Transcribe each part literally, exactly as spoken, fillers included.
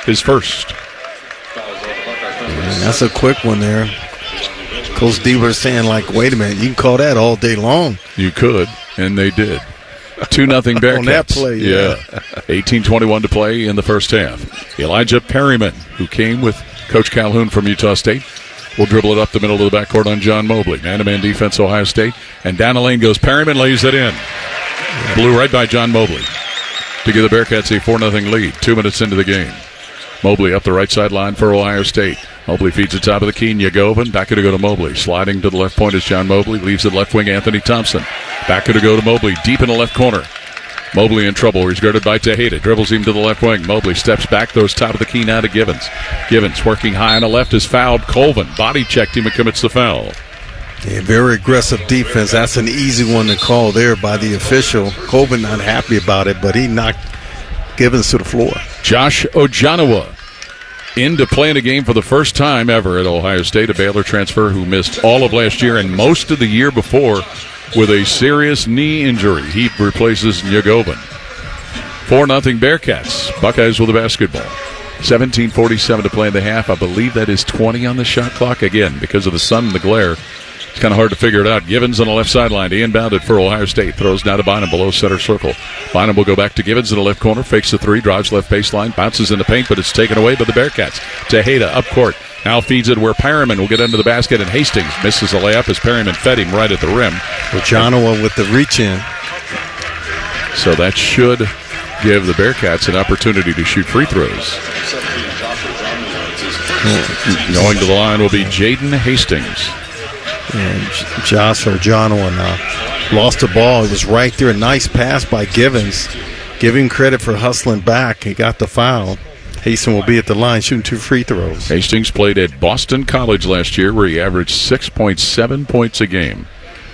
his first. Man, that's a quick one there. Coach Deaver saying, like, wait a minute, you can call that all day long. You could, and they did. two nothing Bearcats. On that play, yeah. yeah. eighteen twenty-one to play in the first half. Elijah Perryman, who came with Coach Calhoun from Utah State, will dribble it up the middle of the backcourt on John Mobley. Man-to-man defense, Ohio State. And down the lane goes Perryman, lays it in. Blew right by John Mobley to give the Bearcats a four nothing lead. Two minutes into the game. Mobley up the right sideline for Ohio State. Mobley feeds the top of the key. Nyagovin. Back to go to Mobley. Sliding to the left point is John Mobley. Leaves it left wing Anthony Thompson. Back to go to Mobley. Deep in the left corner. Mobley in trouble. He's guarded by Tejeda. Dribbles him to the left wing. Mobley steps back. Throws top of the key now to Givens. Givens working high on the left is fouled. Colvin body checked him and commits the foul. Yeah, very aggressive defense. That's an easy one to call there by the official. Colvin not happy about it, but he knocked Givens to the floor. Josh Ojanawa into playing a game for the first time ever at Ohio State, a Baylor transfer who missed all of last year and most of the year before with a serious knee injury. He replaces Nyagovin. four nothing Bearcats. Buckeyes with the basketball. seventeen forty-seven to play in the half. I believe that is twenty on the shot clock. Again, because of the sun and the glare, it's kind of hard to figure it out. Givens on the left sideline. He inbounded for Ohio State. Throws now to Bynum below center circle. Bynum will go back to Givens in the left corner. Fakes the three. Drives left baseline. Bounces in the paint, but it's taken away by the Bearcats. Tejeda up court. Now feeds it where Perryman will get under the basket, and Hastings misses a layup as Perryman fed him right at the rim. Ojanawa with the reach in. So that should give the Bearcats an opportunity to shoot free throws. Going to the line will be Jaden Hastings. And Josh Ojanawa now lost the ball. It was right there. A nice pass by Givens. Give him credit for hustling back. He got the foul. Hastings will be at the line shooting two free throws. Hastings played at Boston College last year where he averaged six point seven points a game.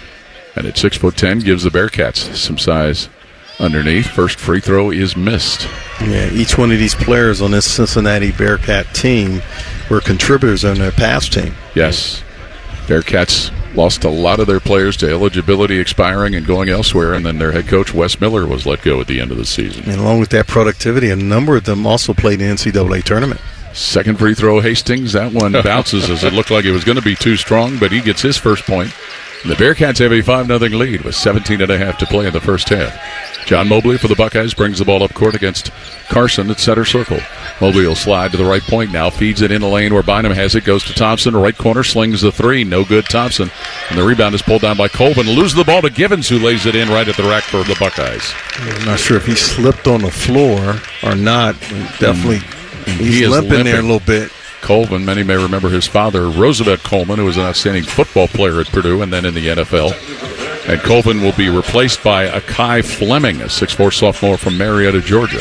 And at six foot ten gives the Bearcats some size underneath. First free throw is missed. Yeah, each one of these players on this Cincinnati Bearcat team were contributors on their past team. Yes. Bearcats lost a lot of their players to eligibility expiring and going elsewhere, and then their head coach, Wes Miller, was let go at the end of the season. And along with that productivity, a number of them also played in the N C double A tournament. Second free throw, Hastings. That one bounces as it looked like it was going to be too strong, but he gets his first point. And the Bearcats have a five nothing lead with seventeen and a half to play in the first half. John Mobley for the Buckeyes brings the ball up court against Carson at center circle. Mobley will slide to the right point now, feeds it in the lane where Bynum has it, goes to Thompson, right corner, slings the three, no good Thompson. And the rebound is pulled down by Colvin. Loses the ball to Givens, who lays it in right at the rack for the Buckeyes. I'm not sure if he slipped on the floor or not. Definitely, mm. he's he limping, limping there a little bit. Colvin, many may remember his father, Roosevelt Coleman, who was an outstanding football player at Purdue and then in the N F L. And Colvin will be replaced by Akai Fleming, a six foot four sophomore from Marietta, Georgia.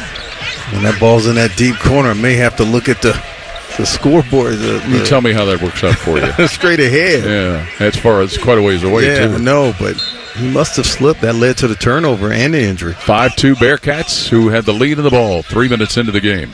When that ball's in that deep corner, I may have to look at the, the scoreboard. The, the you tell me how that works out for you. Straight ahead. Yeah, as far as quite a ways away, yeah, too. Yeah, no, but he must have slipped. That led to the turnover and the injury. five two Bearcats, who had the lead of the ball three minutes into the game.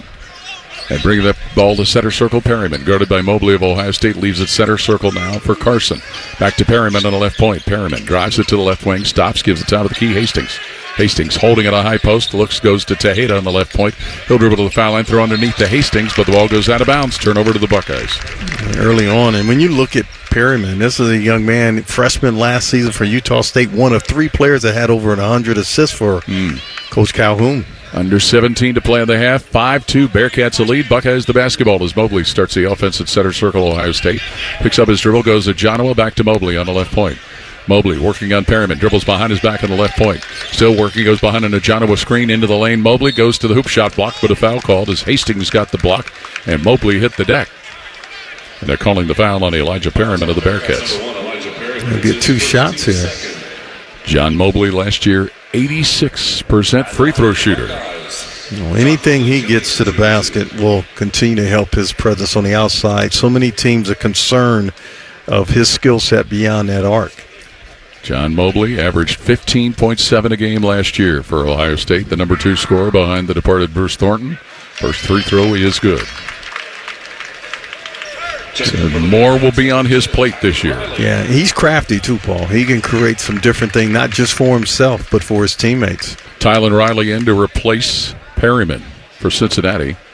And bringing that ball to center circle, Perryman, guarded by Mobley of Ohio State, leaves it center circle now for Carson. Back to Perryman on the left point. Perryman drives it to the left wing, stops, gives the top of the key, Hastings. Hastings holding it on a high post, looks, goes to Tejeda on the left point. He'll dribble to the foul line, throw underneath to Hastings, but the ball goes out of bounds. Turnover to the Buckeyes. Early on, and when you look at Perryman, this is a young man, freshman last season for Utah State, one of three players that had over one hundred assists for mm. Coach Calhoun. Under seventeen to play in the half. five two Bearcats a lead. Buckeyes the basketball as Mobley starts the offense at center circle, Ohio State. Picks up his dribble, goes to Ojanawa, back to Mobley on the left point. Mobley working on Perryman. Dribbles behind his back on the left point. Still working, goes behind an Ojanawa screen into the lane. Mobley goes to the hoop shot block, but a foul called as Hastings got the block, and Mobley hit the deck. And they're calling the foul on Elijah Perryman of the Bearcats. They'll get two shots here. John Mobley last year, eighty-six percent free throw shooter. You know, anything he gets to the basket will continue to help his presence on the outside. So many teams are concerned of his skill set beyond that arc. John Mobley averaged fifteen point seven a game last year for Ohio State, the number two scorer behind the departed Bruce Thornton. First free throw, he is good. So more will be on his plate this year. Yeah, he's crafty too, Paul. He can create some different things, not just for himself, but for his teammates. Tylen Riley in to replace Perryman for Cincinnati.